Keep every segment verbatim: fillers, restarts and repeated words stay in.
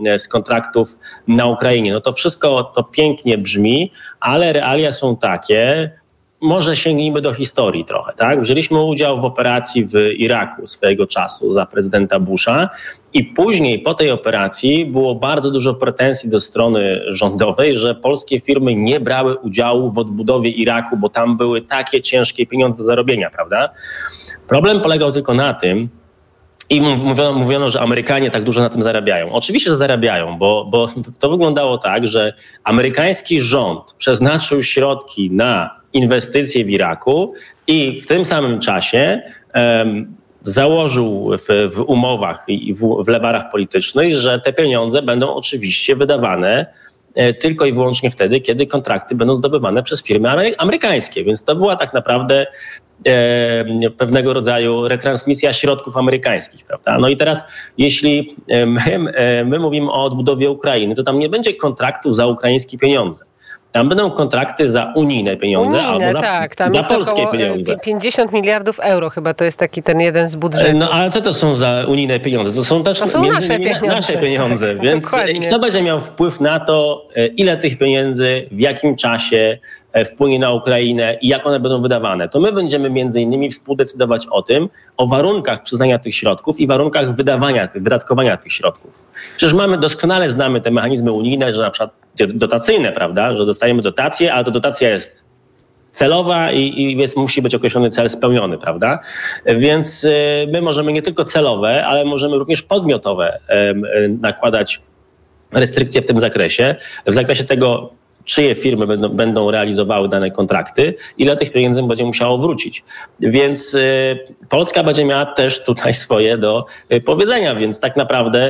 z kontraktów na Ukrainie. No to wszystko to pięknie brzmi, ale realia są takie, może sięgnijmy do historii trochę, tak? Wzięliśmy udział w operacji w Iraku swojego czasu za prezydenta Busha i później po tej operacji było bardzo dużo pretensji do strony rządowej, że polskie firmy nie brały udziału w odbudowie Iraku, bo tam były takie ciężkie pieniądze do zarobienia, prawda? Problem polegał tylko na tym, i mówiono, mówiono, że Amerykanie tak dużo na tym zarabiają. Oczywiście, że zarabiają, bo, bo to wyglądało tak, że amerykański rząd przeznaczył środki na inwestycje w Iraku i w tym samym czasie um, założył w, w umowach i w, w lewarach politycznych, że te pieniądze będą oczywiście wydawane e, tylko i wyłącznie wtedy, kiedy kontrakty będą zdobywane przez firmy amery- amerykańskie. Więc to była tak naprawdę e, pewnego rodzaju retransmisja środków amerykańskich, prawda? No i teraz, jeśli my, my mówimy o odbudowie Ukrainy, to tam nie będzie kontraktów za ukraińskie pieniądze. Tam będą kontrakty za unijne pieniądze Unijne, albo za, tak, tam za jest polskie około pieniądze. pięćdziesiąt miliardów euro chyba to jest taki ten jeden z budżetu. No ale co to są za unijne pieniądze? To są też to są między nasze innymi pieniądze. nasze pieniądze. Więc Dokładnie. kto będzie miał wpływ na to, ile tych pieniędzy, w jakim czasie wpłynie na Ukrainę i jak one będą wydawane? To my będziemy między innymi współdecydować o tym, o warunkach przyznania tych środków i warunkach wydawania, wydatkowania tych środków. Przecież mamy, doskonale znamy te mechanizmy unijne, że na przykład dotacyjne, prawda, że dostajemy dotację, ale to dotacja jest celowa i, i jest, musi być określony cel spełniony, prawda? Więc y, my możemy nie tylko celowe, ale możemy również podmiotowe y, y, nakładać restrykcje w tym zakresie, w zakresie tego, czyje firmy będą, będą realizowały dane kontrakty, ile tych pieniędzy będzie musiało wrócić. Więc y, Polska będzie miała też tutaj swoje do y, powiedzenia, więc tak naprawdę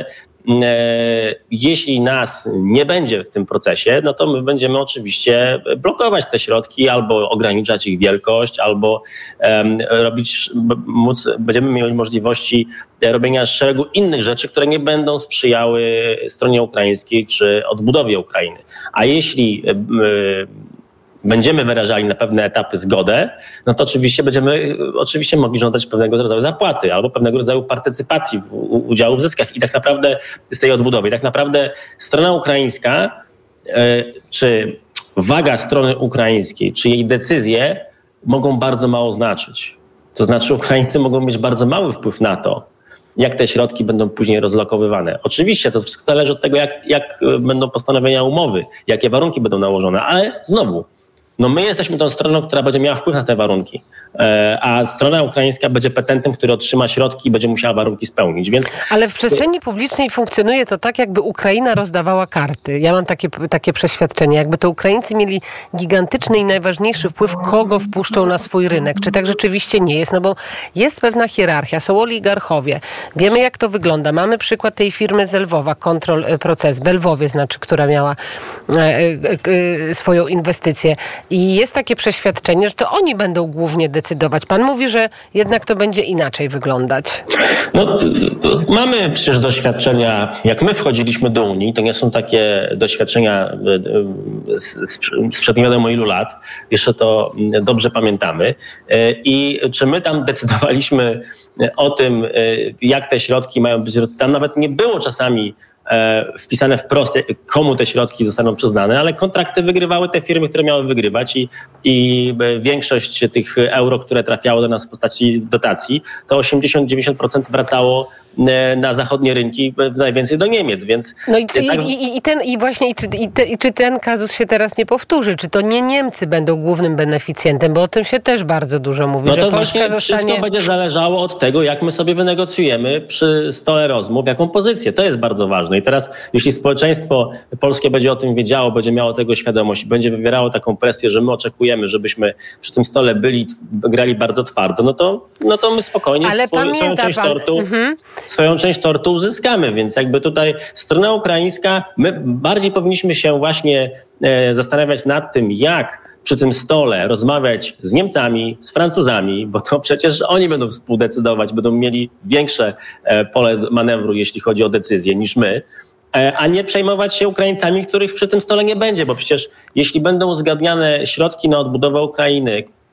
jeśli nas nie będzie w tym procesie, no to my będziemy oczywiście blokować te środki albo ograniczać ich wielkość, albo um, robić, móc, będziemy mieli możliwości robienia szeregu innych rzeczy, które nie będą sprzyjały stronie ukraińskiej czy odbudowie Ukrainy. A jeśli y, będziemy wyrażali na pewne etapy zgodę, no to oczywiście będziemy oczywiście mogli żądać pewnego rodzaju zapłaty albo pewnego rodzaju partycypacji w udziału w zyskach i tak naprawdę z tej odbudowy. I tak naprawdę strona ukraińska, czy waga strony ukraińskiej, czy jej decyzje mogą bardzo mało znaczyć. To znaczy Ukraińcy mogą mieć bardzo mały wpływ na to, jak te środki będą później rozlokowywane. Oczywiście to wszystko zależy od tego, jak, jak będą postanowienia umowy, jakie warunki będą nałożone, ale znowu, no my jesteśmy tą stroną, która będzie miała wpływ na te warunki, a strona ukraińska będzie petentem, który otrzyma środki i będzie musiała warunki spełnić. Więc... Ale w przestrzeni publicznej funkcjonuje to tak, jakby Ukraina rozdawała karty. Ja mam takie, takie przeświadczenie, jakby to Ukraińcy mieli gigantyczny i najważniejszy wpływ, kogo wpuszczą na swój rynek. Czy tak rzeczywiście nie jest? No bo jest pewna hierarchia, są oligarchowie. Wiemy, jak to wygląda. Mamy przykład tej firmy z Lwowa, Control Proces, Belwowie znaczy, która miała e, e, swoją inwestycję. I jest takie przeświadczenie, że to oni będą głównie decydować. Pan mówi, że jednak to będzie inaczej wyglądać. No, mamy przecież doświadczenia, jak my wchodziliśmy do Unii, to nie są takie doświadczenia sprzed nie wiadomo ilu lat. Jeszcze to dobrze pamiętamy. I czy my tam decydowaliśmy o tym, jak te środki mają być, tam nawet nie było czasami wpisane wprost, komu te środki zostaną przyznane, ale kontrakty wygrywały te firmy, które miały wygrywać i, i większość tych euro, które trafiało do nas w postaci dotacji, to osiemdziesiąt do dziewięćdziesięciu procent wracało na zachodnie rynki, najwięcej do Niemiec, więc... No i, czy, tak... i, i, ten, i właśnie, i czy, i, te, i czy ten kazus się teraz nie powtórzy? Czy to nie Niemcy będą głównym beneficjentem? Bo o tym się też bardzo dużo mówi, no że to Polska właśnie zostanie... wszystko będzie zależało od tego, jak my sobie wynegocjujemy przy stole rozmów, jaką pozycję. To jest bardzo ważne. I teraz, jeśli społeczeństwo polskie będzie o tym wiedziało, będzie miało tego świadomość i będzie wywierało taką presję, że my oczekujemy, żebyśmy przy tym stole byli, grali bardzo twardo, no to, no to my spokojnie Ale swój, swoją część pan... tortu, mhm. swoją część tortu uzyskamy. Więc jakby tutaj strona ukraińska, my bardziej powinniśmy się właśnie e, zastanawiać nad tym, jak przy tym stole rozmawiać z Niemcami, z Francuzami, bo to przecież oni będą współdecydować, będą mieli większe pole manewru, jeśli chodzi o decyzje, niż my, a nie przejmować się Ukraińcami, których przy tym stole nie będzie, bo przecież jeśli będą uzgadniane środki na odbudowę Ukrainy,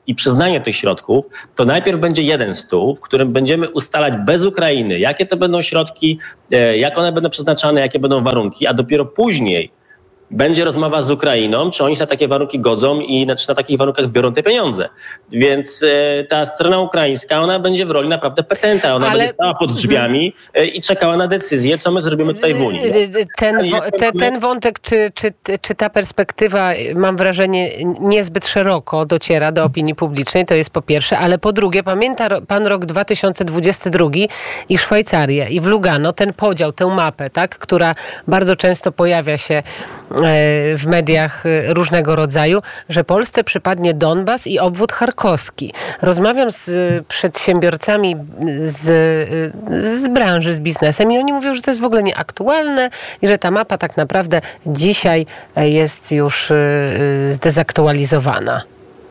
i przyznanie tych środków, to najpierw będzie jeden stół, w którym będziemy ustalać bez Ukrainy, jakie to będą środki, jak one będą przeznaczane, jakie będą warunki, a dopiero później będzie rozmowa z Ukrainą, czy oni się na takie warunki godzą i czy na takich warunkach biorą te pieniądze. Więc e, ta strona ukraińska, ona będzie w roli naprawdę petenta. Ona Ale... będzie stała pod drzwiami e, i czekała na decyzję, co my zrobimy tutaj w Unii. Ten, te, ten wątek, czy, czy, czy ta perspektywa, mam wrażenie, niezbyt szeroko dociera do opinii publicznej, to jest po pierwsze, ale po drugie, pamięta pan rok dwa tysiące dwudziesty drugi i Szwajcarię i w Lugano, ten podział, tę mapę, tak, która bardzo często pojawia się w mediach różnego rodzaju, że Polsce przypadnie Donbas i obwód charkowski. Rozmawiam z przedsiębiorcami z, z branży, z biznesem i oni mówią, że to jest w ogóle nieaktualne i że ta mapa tak naprawdę dzisiaj jest już zdezaktualizowana.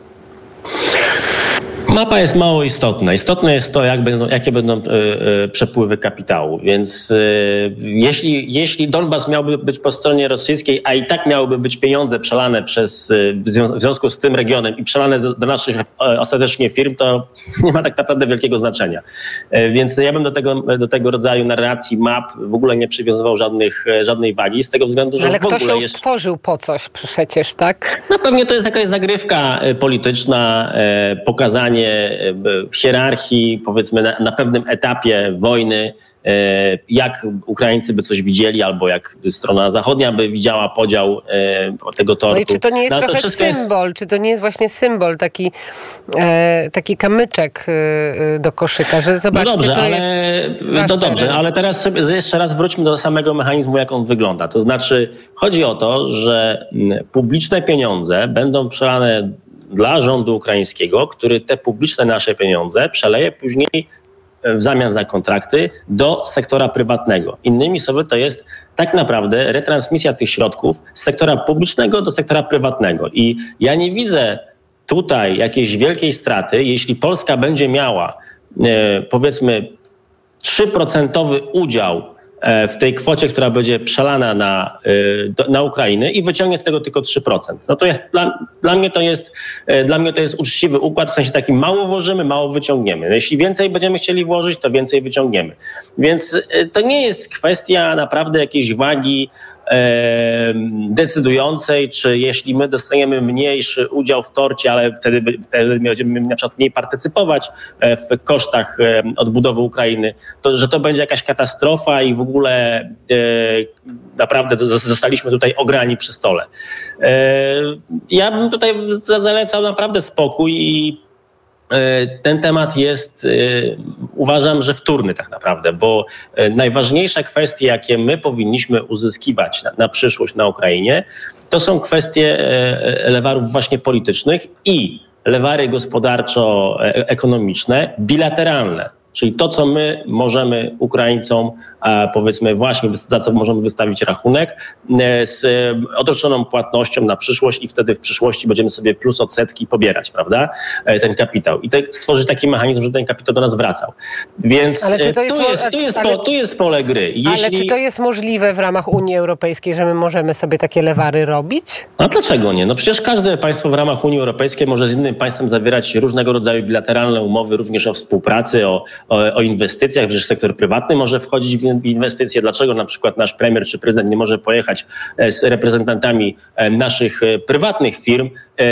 Mapa jest mało istotna. Istotne jest to, jak będą, jakie będą y, y, przepływy kapitału. Więc y, jeśli, jeśli Donbas miałby być po stronie rosyjskiej, a i tak miałyby być pieniądze przelane przez, y, w, zwią- w związku z tym regionem i przelane do, do naszych y, ostatecznie firm, to nie ma tak naprawdę wielkiego znaczenia. Y, więc ja bym do tego, do tego rodzaju narracji map w ogóle nie przywiązywał żadnych, żadnej wagi, z tego względu, że Ale w ogóle kto się jest... stworzył po coś przecież, tak? No pewnie to jest jakaś zagrywka polityczna, y, pokazanie hierarchii, powiedzmy na, na pewnym etapie wojny, jak Ukraińcy by coś widzieli, albo jak strona zachodnia by widziała podział tego tortu. No i czy to nie jest no, trochę to symbol, jest... czy to nie jest właśnie symbol, taki, e, taki kamyczek e, do koszyka, że zobaczcie, no dobrze, to ale, jest No dobrze, ale teraz sobie jeszcze raz wróćmy do samego mechanizmu, jak on wygląda. To znaczy, chodzi o to, że publiczne pieniądze będą przelane dla rządu ukraińskiego, który te publiczne nasze pieniądze przeleje później w zamian za kontrakty do sektora prywatnego. Innymi słowy, to jest tak naprawdę retransmisja tych środków z sektora publicznego do sektora prywatnego. I ja nie widzę tutaj jakiejś wielkiej straty, jeśli Polska będzie miała e, powiedzmy trzy procent udział w tej kwocie, która będzie przelana na, na Ukrainę i wyciągnie z tego tylko trzy procent. No to jest, dla, dla, mnie to jest, dla mnie to jest uczciwy układ, w sensie taki mało włożymy, mało wyciągniemy. Jeśli więcej będziemy chcieli włożyć, to więcej wyciągniemy. Więc to nie jest kwestia naprawdę jakiejś wagi decydującej, czy jeśli my dostaniemy mniejszy udział w torcie, ale wtedy, wtedy będziemy na przykład mniej partycypować w kosztach odbudowy Ukrainy, to że to będzie jakaś katastrofa i w ogóle naprawdę zostaliśmy tutaj ograni przy stole. Ja bym tutaj zalecał naprawdę spokój i ten temat jest, uważam, że wtórny tak naprawdę, bo najważniejsze kwestie, jakie my powinniśmy uzyskiwać na, na przyszłość na Ukrainie, to są kwestie lewarów właśnie politycznych i lewary gospodarczo-ekonomiczne bilateralne. Czyli to, co my możemy Ukraińcom, powiedzmy właśnie, za co możemy wystawić rachunek z otroczoną płatnością na przyszłość i wtedy w przyszłości będziemy sobie plus odsetki pobierać, prawda, ten kapitał. I te, stworzyć taki mechanizm, żeby ten kapitał do nas wracał. Więc ale to jest, tu, jest, tu, jest, ale, po, tu jest pole gry. Jeśli... Ale czy to jest możliwe w ramach Unii Europejskiej, że my możemy sobie takie lewary robić? A dlaczego nie? No przecież każde państwo w ramach Unii Europejskiej może z innym państwem zawierać różnego rodzaju bilateralne umowy, również o współpracy, o O, o inwestycjach, przecież sektor prywatny może wchodzić w inwestycje. Dlaczego na przykład nasz premier czy prezydent nie może pojechać z reprezentantami naszych prywatnych firm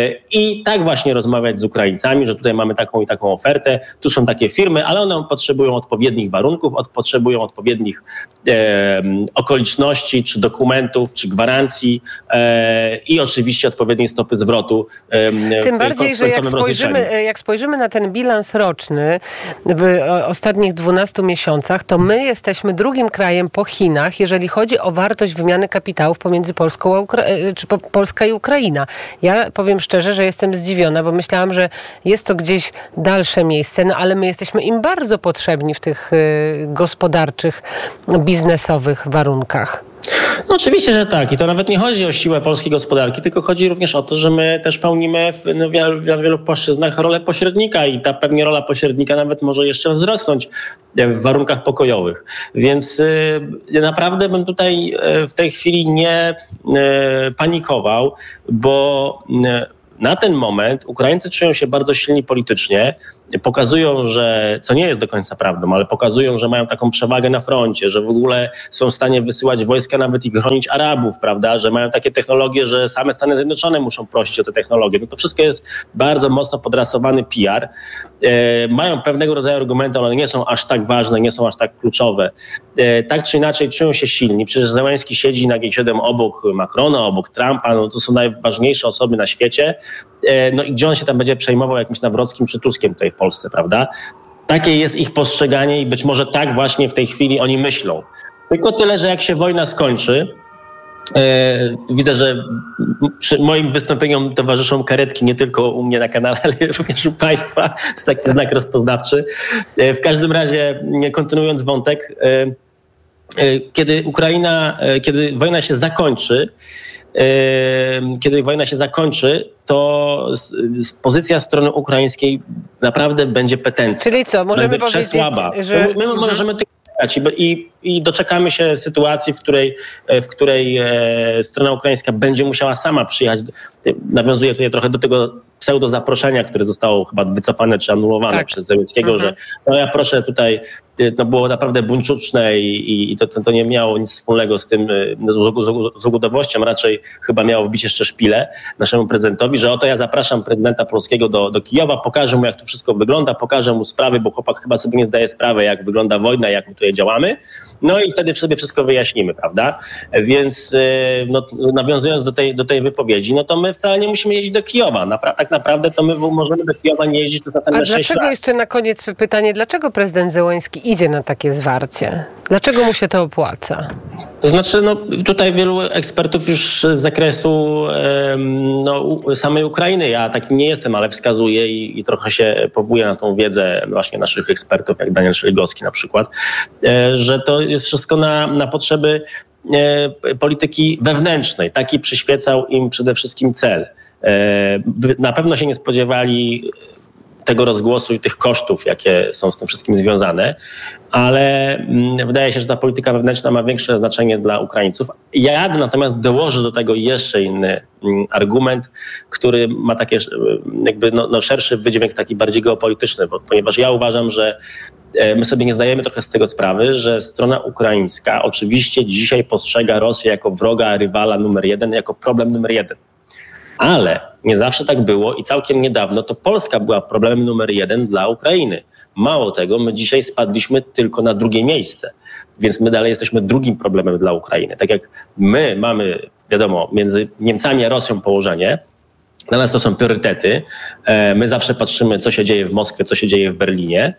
i tak właśnie rozmawiać z Ukraińcami, że tutaj mamy taką i taką ofertę, tu są takie firmy, ale one potrzebują odpowiednich warunków, od, potrzebują odpowiednich e, okoliczności, czy dokumentów, czy gwarancji e, i oczywiście odpowiedniej stopy zwrotu. E, Tym bardziej, że jak spojrzymy, jak spojrzymy na ten bilans roczny w ostatnich dwunastu miesiącach, to my jesteśmy drugim krajem po Chinach, jeżeli chodzi o wartość wymiany kapitałów pomiędzy Polską a Ukra- czy po- Polska i Ukraina. Ja powiem szczerze, że jestem zdziwiona, bo myślałam, że jest to gdzieś dalsze miejsce, no ale my jesteśmy im bardzo potrzebni w tych y, gospodarczych, biznesowych warunkach. No oczywiście, że tak. I to nawet nie chodzi o siłę polskiej gospodarki, tylko chodzi również o to, że my też pełnimy w no, wielu, wielu płaszczyznach rolę pośrednika i ta pewnie rola pośrednika nawet może jeszcze wzrosnąć w warunkach pokojowych. Więc y, naprawdę bym tutaj y, w tej chwili nie y, panikował, bo y, na ten moment Ukraińcy czują się bardzo silni politycznie, pokazują, że, co nie jest do końca prawdą, ale pokazują, że mają taką przewagę na froncie, że w ogóle są w stanie wysyłać wojska nawet i chronić Arabów, prawda, że mają takie technologie, że same Stany Zjednoczone muszą prosić o te technologie. No to wszystko jest bardzo mocno podrasowany P R. E, mają pewnego rodzaju argumenty, ale nie są aż tak ważne, nie są aż tak kluczowe. E, tak czy inaczej czują się silni. Przecież Zełenski siedzi na G siedem obok Macrona, obok Trumpa, no to są najważniejsze osoby na świecie. E, no i gdzie on się tam będzie przejmował jakimś Nawrockim czy Tuskiem tutaj w Polsce, prawda? Takie jest ich postrzeganie i być może tak właśnie w tej chwili oni myślą. Tylko tyle, że jak się wojna skończy, e, widzę, że przy moim wystąpieniom towarzyszą karetki nie tylko u mnie na kanale, ale również u państwa. To jest taki znak rozpoznawczy. E, w każdym razie, kontynuując wątek, e, e, kiedy Ukraina, e, kiedy wojna się zakończy, kiedy wojna się zakończy, to pozycja strony ukraińskiej naprawdę będzie petencka. Czyli co, możemy będzie powiedzieć, przesłaba. że... My, my możemy tylko czekać i, i doczekamy się sytuacji, w której, w której e, strona ukraińska będzie musiała sama przyjechać. Nawiązuję tutaj trochę do tego pseudo zaproszenia, które zostało chyba wycofane czy anulowane tak. przez Zełenskiego, mhm. że no ja proszę tutaj, to było naprawdę buńczuczne i, i to, to nie miało nic wspólnego z tym, z, z ugodowością, raczej chyba miało wbić jeszcze szpilę naszemu prezydentowi, że oto ja zapraszam prezydenta polskiego do, do Kijowa, pokażę mu jak to wszystko wygląda, pokażę mu sprawy, bo chłopak chyba sobie nie zdaje sprawy, jak wygląda wojna, jak my tutaj działamy, no i wtedy sobie wszystko wyjaśnimy, prawda? Więc no, nawiązując do tej, do tej wypowiedzi, no to my wcale nie musimy jeździć do Kijowa, Napra- tak naprawdę to my możemy do Kijowa nie jeździć przez następne sześć lat. A dlaczego jeszcze na koniec pytanie, dlaczego prezydent Zełenski idzie na takie zwarcie? Dlaczego mu się to opłaca? To znaczy, no tutaj wielu ekspertów już z zakresu no, samej Ukrainy, ja takim nie jestem, ale wskazuję i, i trochę się powołuję na tą wiedzę właśnie naszych ekspertów, jak Daniel Szeligowski na przykład, że to jest wszystko na, na potrzeby polityki wewnętrznej. Taki przyświecał im przede wszystkim cel. Na pewno się nie spodziewali tego rozgłosu i tych kosztów, jakie są z tym wszystkim związane, ale wydaje się, że ta polityka wewnętrzna ma większe znaczenie dla Ukraińców. Ja natomiast dołożę do tego jeszcze inny argument, który ma takie jakby no, no szerszy wydźwięk, taki bardziej geopolityczny, bo, ponieważ ja uważam, że my sobie nie zdajemy trochę z tego sprawy, że strona ukraińska oczywiście dzisiaj postrzega Rosję jako wroga, rywala numer jeden, jako problem numer jeden. Ale nie zawsze tak było i całkiem niedawno to Polska była problemem numer jeden dla Ukrainy. Mało tego, my dzisiaj spadliśmy tylko na drugie miejsce, więc my dalej jesteśmy drugim problemem dla Ukrainy. Tak jak my mamy, wiadomo, między Niemcami a Rosją położenie, dla nas to są priorytety. My zawsze patrzymy, co się dzieje w Moskwie, co się dzieje w Berlinie.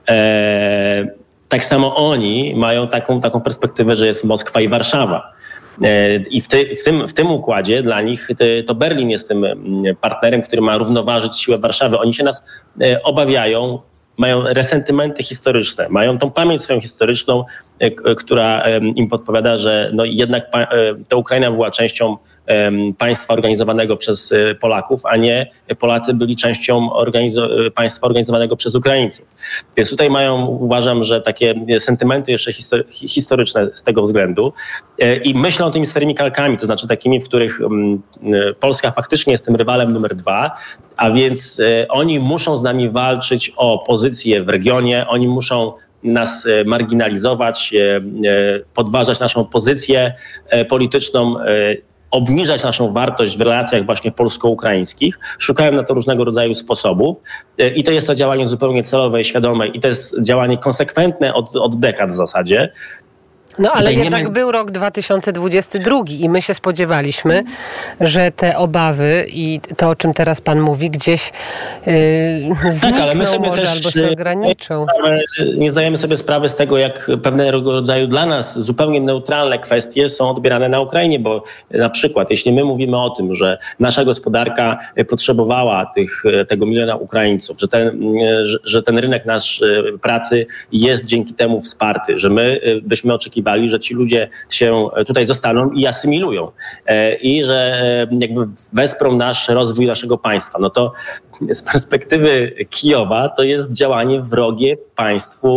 Tak samo oni mają taką, taką perspektywę, że jest Moskwa i Warszawa. I w, ty, w, tym, w tym układzie dla nich to Berlin jest tym partnerem, który ma równoważyć siłę Warszawy. Oni się nas obawiają, mają resentymenty historyczne, mają tą pamięć swoją historyczną, która im podpowiada, że no jednak ta Ukraina była częścią państwa organizowanego przez Polaków, a nie Polacy byli częścią organizo- państwa organizowanego przez Ukraińców. Więc tutaj mają, uważam, że takie sentymenty jeszcze histor- historyczne z tego względu i myślą tymi starymi kalkami, to znaczy takimi, w których Polska faktycznie jest tym rywalem numer dwa, a więc oni muszą z nami walczyć o pozycję w regionie, oni muszą nas marginalizować, podważać naszą pozycję polityczną, obniżać naszą wartość w relacjach właśnie polsko-ukraińskich. Szukałem na to różnego rodzaju sposobów i to jest to działanie zupełnie celowe i świadome i to jest działanie konsekwentne od, od dekad w zasadzie. No ale Tutaj jednak ma... był rok dwa tysiące dwudziesty drugi i my się spodziewaliśmy, że te obawy i to, o czym teraz pan mówi, gdzieś yy, znikną tak, ale my sobie może też albo się ograniczą. Nie zdajemy sobie sprawy z tego, jak pewnego rodzaju dla nas zupełnie neutralne kwestie są odbierane na Ukrainie, bo na przykład jeśli my mówimy o tym, że nasza gospodarka potrzebowała tych, tego miliona Ukraińców, że ten, że, że ten rynek nasz pracy jest dzięki temu wsparty, że my byśmy oczekiwali, że ci ludzie się tutaj zostaną i asymilują i że jakby wesprą nasz rozwój naszego państwa. No to z perspektywy Kijowa to jest działanie wrogie państwu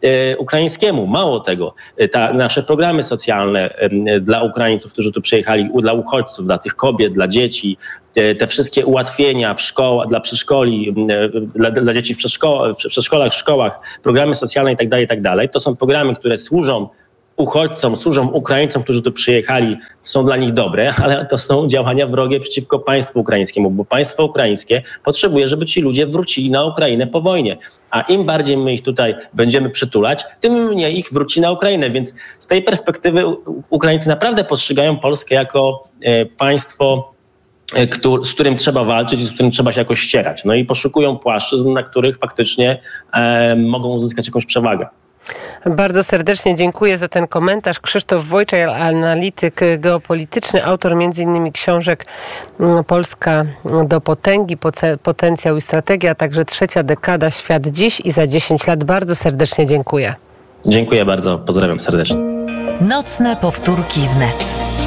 ukraińskiemu. Mało tego, ta, nasze programy socjalne dla Ukraińców, którzy tu przyjechali, dla uchodźców, dla tych kobiet, dla dzieci, te wszystkie ułatwienia w szkołach, dla przedszkoli, dla, dla dzieci w, przedszko- w przedszkolach, szkołach, programy socjalne itd., itd., to są programy, które służą uchodźcom, służą Ukraińcom, którzy tu przyjechali, są dla nich dobre, ale to są działania wrogie przeciwko państwu ukraińskiemu, bo państwo ukraińskie potrzebuje, żeby ci ludzie wrócili na Ukrainę po wojnie. A im bardziej my ich tutaj będziemy przytulać, tym mniej ich wróci na Ukrainę. Więc z tej perspektywy Ukraińcy naprawdę postrzegają Polskę jako państwo, z którym trzeba walczyć i z którym trzeba się jakoś ścierać. No i poszukują płaszczyzn, na których faktycznie e, mogą uzyskać jakąś przewagę. Bardzo serdecznie dziękuję za ten komentarz. Krzysztof Wojczak, analityk geopolityczny, autor między innymi książek Polska do potęgi, Potencjał i strategia, a także Trzecia dekada, Świat dziś i za dziesięć lat. Bardzo serdecznie dziękuję. Dziękuję bardzo, pozdrawiam serdecznie. Nocne powtórki wnet.